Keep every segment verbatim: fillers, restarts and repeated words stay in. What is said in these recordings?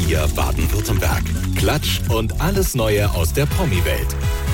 vier Baden-Württemberg. Klatsch und alles Neue aus der Promi-Welt.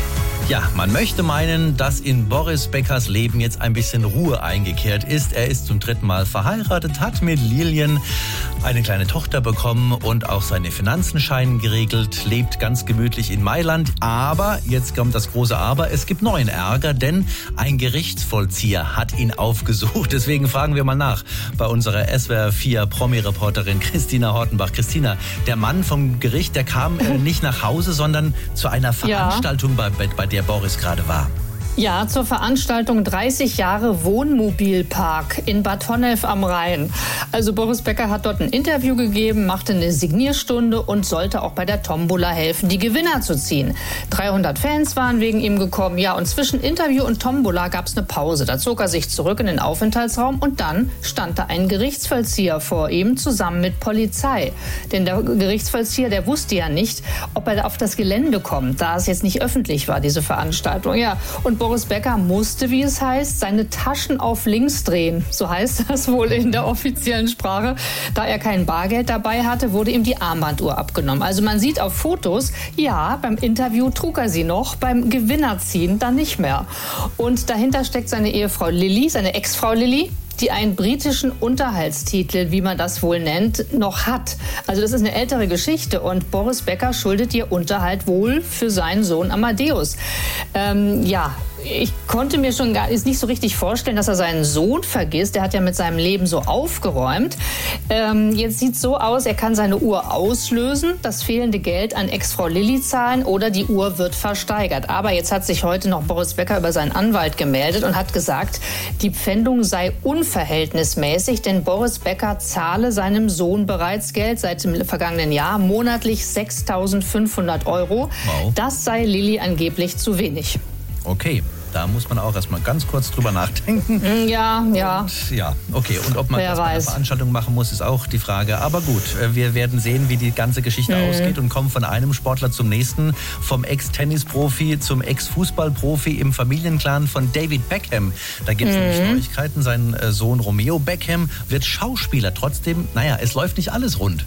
Ja, man möchte meinen, dass in Boris Beckers Leben jetzt ein bisschen Ruhe eingekehrt ist. Er ist zum dritten Mal verheiratet, hat mit Lilian eine kleine Tochter bekommen und auch seine Finanzen scheinen geregelt, lebt ganz gemütlich in Mailand. Aber, jetzt kommt das große Aber, es gibt neuen Ärger, denn ein Gerichtsvollzieher hat ihn aufgesucht. Deswegen fragen wir mal nach bei unserer S W R vier Promi-Reporterin Christina Hortenbach. Christina, der Mann vom Gericht, der kam äh, nicht nach Hause, sondern zu einer Veranstaltung, ja. bei, bei der Boris gerade war. Ja, zur Veranstaltung dreißig Jahre Wohnmobilpark in Bad Honnef am Rhein. Also Boris Becker hat dort ein Interview gegeben, machte eine Signierstunde und sollte auch bei der Tombola helfen, die Gewinner zu ziehen. dreihundert Fans waren wegen ihm gekommen. Ja, und zwischen Interview und Tombola gab es eine Pause. Da zog er sich zurück in den Aufenthaltsraum und dann stand da ein Gerichtsvollzieher vor ihm zusammen mit Polizei. Denn der Gerichtsvollzieher, der wusste ja nicht, ob er auf das Gelände kommt, da es jetzt nicht öffentlich war, diese Veranstaltung. Ja, und Boris Becker musste, wie es heißt, seine Taschen auf links drehen. So heißt das wohl in der offiziellen Sprache. Da er kein Bargeld dabei hatte, wurde ihm die Armbanduhr abgenommen. Also man sieht auf Fotos, ja, beim Interview trug er sie noch, beim Gewinnerziehen dann nicht mehr. Und dahinter steckt seine Ehefrau Lilly, seine Ex-Frau Lilly, die einen britischen Unterhaltstitel, wie man das wohl nennt, noch hat. Also das ist eine ältere Geschichte und Boris Becker schuldet ihr Unterhalt wohl für seinen Sohn Amadeus. Ähm, ja, ich konnte mir schon gar nicht so richtig vorstellen, dass er seinen Sohn vergisst. Der hat ja mit seinem Leben so aufgeräumt. Ähm, jetzt sieht es so aus, er kann seine Uhr auslösen, das fehlende Geld an Ex-Frau Lilly zahlen oder die Uhr wird versteigert. Aber jetzt hat sich heute noch Boris Becker über seinen Anwalt gemeldet und hat gesagt, die Pfändung sei unverhältnismäßig, denn Boris Becker zahle seinem Sohn bereits Geld seit dem vergangenen Jahr, monatlich sechstausendfünfhundert Euro. Wow. Das sei Lilly angeblich zu wenig. Okay, da muss man auch erstmal ganz kurz drüber nachdenken. Ja, ja. Und, ja, okay. Und ob man Wer das bei einer weiß. Veranstaltung machen muss, ist auch die Frage. Aber gut, wir werden sehen, wie die ganze Geschichte mhm. ausgeht und kommen von einem Sportler zum nächsten. Vom Ex-Tennisprofi zum Ex-Fußballprofi im Familienclan von David Beckham. Da gibt es mhm. nämlich Neuigkeiten. Sein Sohn Romeo Beckham wird Schauspieler. Trotzdem, naja, es läuft nicht alles rund.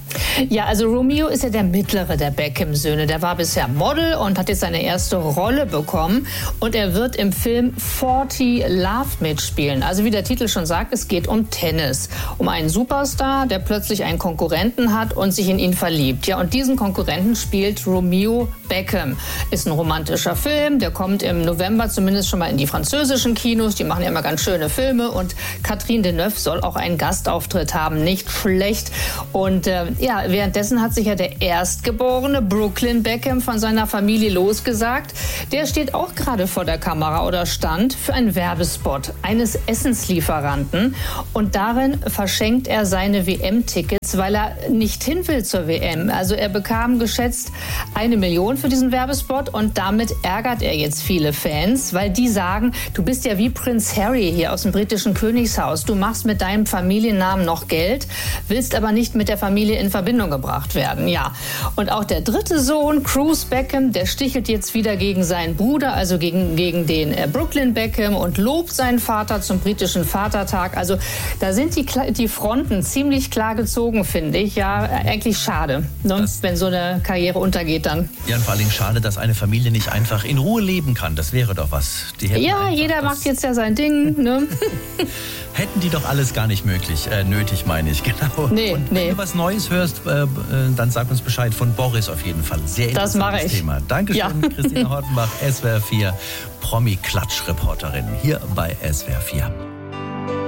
Ja, also Romeo ist ja der mittlere der Beckham-Söhne. Der war bisher Model und hat jetzt seine erste Rolle bekommen. Und er wird im Film vierzig Love mitspielen. Also wie der Titel schon sagt, es geht um Tennis. Um einen Superstar, der plötzlich einen Konkurrenten hat und sich in ihn verliebt. Ja, und diesen Konkurrenten spielt Romeo Beckham. Ist ein romantischer Film. Der kommt im November zumindest schon mal in die französischen Kinos. Die machen ja immer ganz schöne Filme. Und Catherine Deneuve soll auch einen Gastauftritt haben. Nicht schlecht. Und äh, ja, währenddessen hat sich ja der Erstgeborene Brooklyn Beckham von seiner Familie losgesagt. Der steht auch gerade vor der Kamera oder stand für einen Werbespot eines Essenslieferanten. Und darin verschenkt er seine W M-Tickets, weil er nicht hin will zur W M. Also er bekam geschätzt eine Million für diesen Werbespot und damit ärgert er jetzt viele Fans, weil die sagen, du bist ja wie Prinz Harry hier aus dem britischen Königshaus. Du machst mit deinem Familiennamen noch Geld, willst aber nicht mit der Familie in Verbindung gebracht werden. Ja, und auch der dritte Sohn, Cruz Beckham, der stichelt jetzt wieder gegen seinen Bruder, also gegen, gegen den äh, Brooklyn Beckham und lobt seinen Vater zum britischen Vatertag. Also da sind die, die Fronten ziemlich klar gezogen, finde ich. Ja, eigentlich schade, ne? Wenn so eine Karriere untergeht dann. Ja, und vor allem schade, dass eine Familie nicht einfach in Ruhe leben kann. Das wäre doch was. Die ja, jeder macht jetzt ja sein Ding. Ne? Hätten die doch alles gar nicht möglich, äh, nötig, meine ich, genau. Nee, und wenn nee. du was Neues hörst, äh, äh, dann sag uns Bescheid von Boris auf jeden Fall. Sehr interessantes das mache ich. Thema. Dankeschön, ja. Christina Hortenbach, S W R vier Promi-Klatsch-Reporterin hier bei S W R vier.